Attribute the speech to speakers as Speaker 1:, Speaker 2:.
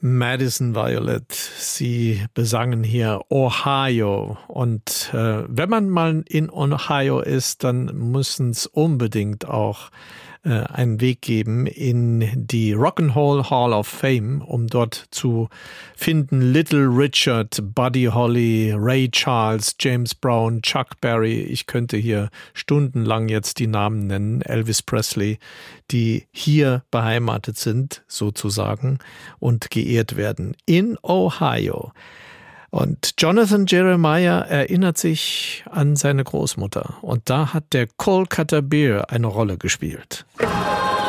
Speaker 1: Madison Violet. Sie besangen hier Ohio. Und wenn man mal in Ohio ist, dann müssen es unbedingt auch einen Weg geben in die Rock'n'Roll Hall of Fame, um dort zu finden Little Richard, Buddy Holly, Ray Charles, James Brown, Chuck Berry. Ich könnte hier stundenlang jetzt die Namen nennen, Elvis Presley, die hier beheimatet sind, sozusagen, und geehrt werden in Ohio. Und Jonathan Jeremiah erinnert sich an seine Großmutter. Und da hat der Kolkata Bear eine Rolle gespielt.